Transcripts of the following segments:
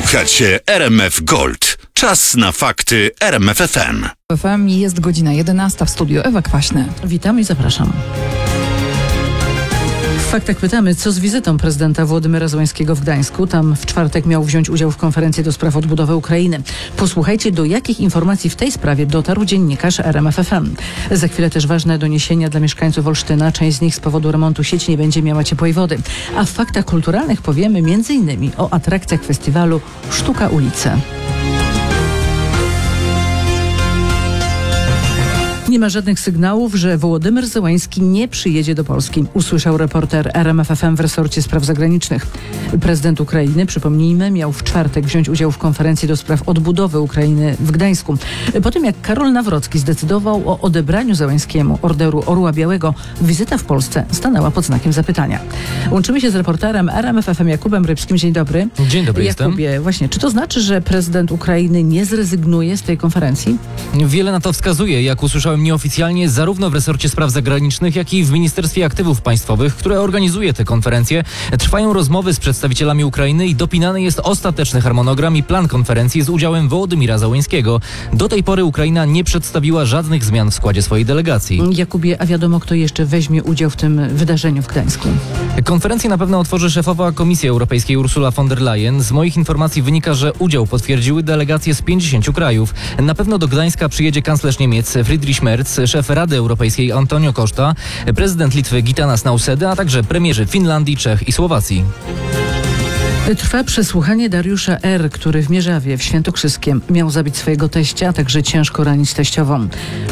Słuchacie RMF Gold. Czas na fakty RMF FM. FM jest godzina 11 w studiu. Ewa Kwaśny. Witam i zapraszam. W faktach pytamy, co z wizytą prezydenta Włodymyra Zełańskiego w Gdańsku. Tam w czwartek miał wziąć udział w konferencji do spraw odbudowy Ukrainy. Posłuchajcie, do jakich informacji w tej sprawie dotarł dziennikarz RMF FM. Za chwilę też ważne doniesienia dla mieszkańców Olsztyna. Część z nich z powodu remontu sieci nie będzie miała ciepłej wody. A w faktach kulturalnych powiemy m.in. o atrakcjach festiwalu Sztuka ulicy. Nie ma żadnych sygnałów, że Wołodymyr Zełański nie przyjedzie do Polski, usłyszał reporter RMF FM w resorcie spraw zagranicznych. Prezydent Ukrainy, przypomnijmy, miał w czwartek wziąć udział w konferencji do spraw odbudowy Ukrainy w Gdańsku. Po tym jak Karol Nawrocki zdecydował o odebraniu Zełańskiemu Orderu Orła Białego, wizyta w Polsce stanęła pod znakiem zapytania. Łączymy się z reporterem RMF FM Jakubem Rybskim. Dzień dobry. Dzień dobry, Jakubie, jestem. Właśnie, czy to znaczy, że prezydent Ukrainy nie zrezygnuje z tej konferencji? Wiele na to wskazuje, jak usłyszałem nieoficjalnie, zarówno w resorcie spraw zagranicznych, jak i w Ministerstwie Aktywów Państwowych, które organizuje te konferencje. Trwają rozmowy z przedstawicielami Ukrainy i dopinany jest ostateczny harmonogram i plan konferencji z udziałem Wołodymyra Zełańskiego. Do tej pory Ukraina nie przedstawiła żadnych zmian w składzie swojej delegacji. Jakubie, a wiadomo, kto jeszcze weźmie udział w tym wydarzeniu w Gdańsku? Konferencję na pewno otworzy szefowa Komisji Europejskiej Ursula von der Leyen. Z moich informacji wynika, że udział potwierdziły delegacje z 50 krajów. Na pewno do Gdańska przyjedzie kanclerz Niemiec Friedrich Merz, szef Rady Europejskiej Antonio Costa, prezydent Litwy Gitanas Nausėda, a także premierzy Finlandii, Czech i Słowacji. Trwa przesłuchanie Dariusza R., który w Mierzawie w Świętokrzyskiem miał zabić swojego teścia, a także ciężko ranić teściową.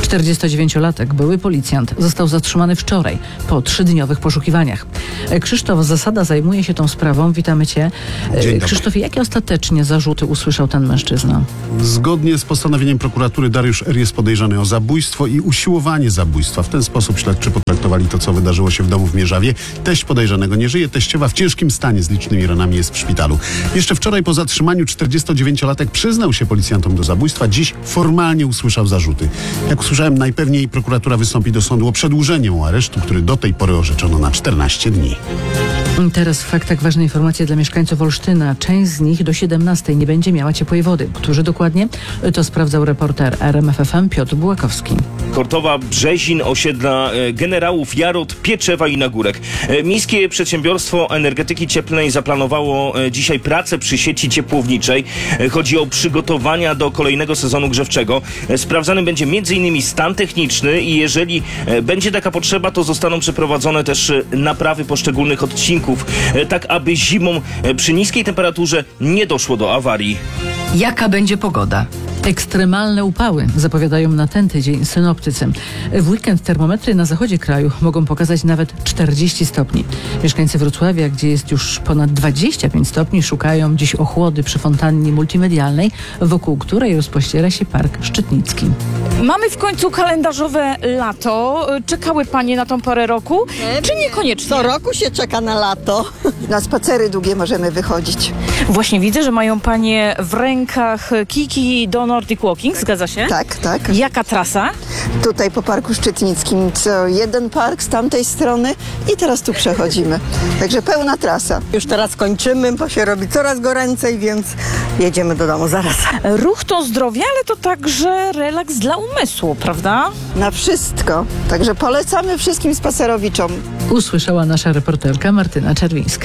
49-latek, były policjant, został zatrzymany wczoraj po 3-dniowych poszukiwaniach. Krzysztof Zasada zajmuje się tą sprawą. Witamy Cię. Krzysztofie, jakie ostatecznie zarzuty usłyszał ten mężczyzna? Zgodnie z postanowieniem prokuratury Dariusz R. jest podejrzany o zabójstwo i usiłowanie zabójstwa. W ten sposób śledczy potraktowali to, co wydarzyło się w domu w Mierzawie. Teść podejrzanego nie żyje, teściowa w ciężkim stanie z licznymi ranami jest w szpitalu. Jeszcze wczoraj po zatrzymaniu 49-latek przyznał się policjantom do zabójstwa. Dziś formalnie usłyszał zarzuty. Jak usłyszałem, najpewniej prokuratura wystąpi do sądu o przedłużenie mu aresztu, który do tej pory orzeczono na 14 dni. Teraz w faktach ważne informacje dla mieszkańców Olsztyna. Część z nich do 17 nie będzie miała ciepłej wody. Którzy dokładnie? To sprawdzał reporter RMF FM Piotr Bułakowski. Kortowa, Brzezin, osiedla Generałów, Jarot, Pieczewa i Nagórek. Miejskie Przedsiębiorstwo Energetyki Cieplnej zaplanowało dzisiaj pracę przy sieci ciepłowniczej. Chodzi o przygotowania do kolejnego sezonu grzewczego. Sprawdzany będzie m.in. stan techniczny i jeżeli będzie taka potrzeba, to zostaną przeprowadzone też naprawy poszczególnych odcinków, tak aby zimą przy niskiej temperaturze nie doszło do awarii. Jaka będzie pogoda? Ekstremalne upały zapowiadają na ten tydzień synoptycy. W weekend termometry na zachodzie kraju mogą pokazać nawet 40 stopni. Mieszkańcy Wrocławia, gdzie jest już ponad 25 stopni, szukają dziś ochłody przy fontannie multimedialnej, wokół której rozpościera się Park Szczytnicki. Mamy w końcu kalendarzowe lato. Czekały panie na tą porę roku? Czy niekoniecznie? Co roku się czeka na lato. Na spacery długie możemy wychodzić. Właśnie widzę, że mają panie w rękach kijki do Nordic Walking, zgadza się? Tak, tak. Jaka trasa? Tutaj po Parku Szczytnickim co jeden park z tamtej strony i teraz tu przechodzimy. Także pełna trasa. Już teraz kończymy, bo się robi coraz goręcej, więc jedziemy do domu zaraz. Ruch to zdrowie, ale to także relaks dla umysłu, prawda? Na wszystko. Także polecamy wszystkim spacerowiczom. Usłyszała nasza reporterka Martyna Czerwińska.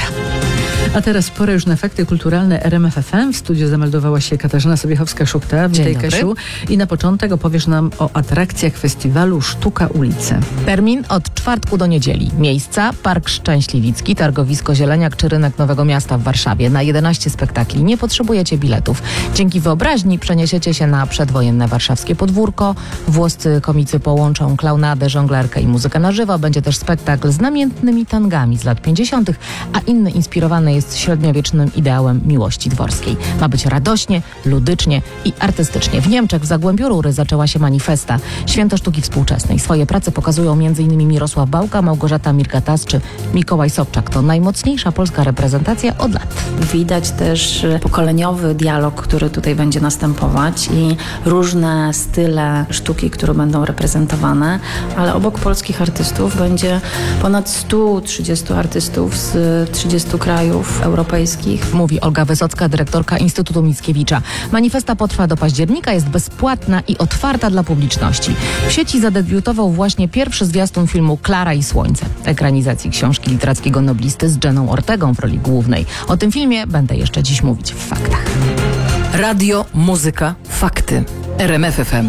A teraz pora już na fakty kulturalne RMF FM. W studiu zameldowała się Katarzyna Sobiechowska-Szukta. Witaj, Kasiu. I na początek opowiesz nam o atrakcjach festiwalu Sztuka ulicy. Termin od czwartku do niedzieli. Miejsca: Park Szczęśliwicki, Targowisko Zieleniak czy Rynek Nowego Miasta w Warszawie. Na 11 spektakli. Nie potrzebujecie biletów. Dzięki wyobraźni przeniesiecie się na przedwojenne warszawskie podwórko. Włoscy komicy połączą klaunadę, żonglerkę i muzykę na żywo. Będzie też spektakl z namiętnymi tangami z lat 50., a inny inspirowany jest średniowiecznym ideałem miłości dworskiej. Ma być radośnie, ludycznie i artystycznie. W Niemczech w Zagłębiu Rury zaczęła się manifesta Święto Sztuki Współczesnej. Swoje prace pokazują m.in. Mirosław Bałka, Małgorzata Mirgatas czy Mikołaj Sobczak. To najmocniejsza polska reprezentacja od lat. Widać też pokoleniowy dialog, który tutaj będzie następować i różne style sztuki, które będą reprezentowane, ale obok polskich artystów będzie ponad 130 artystów z 30 krajów krajów europejskich. Mówi Olga Wysocka, dyrektorka Instytutu Mickiewicza. Manifesta potrwa do października, jest bezpłatna i otwarta dla publiczności. W sieci zadebiutował właśnie pierwszy zwiastun filmu Klara i Słońce, ekranizacji książki literackiego noblisty z Jenną Ortegą w roli głównej. O tym filmie będę jeszcze dziś mówić w Faktach. Radio, muzyka, fakty. RMF FM.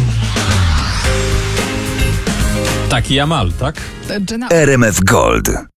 Taki Jamal, tak? Jenna RMF Gold.